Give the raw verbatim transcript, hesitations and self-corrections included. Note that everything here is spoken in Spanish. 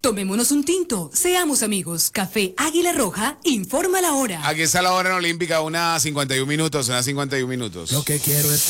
Tomémonos un tinto, seamos amigos. Café Águila Roja, informa la hora. Aquí está la hora en Olímpica, una cincuenta y un minutos, una cincuenta y un minutos. Lo que quiero es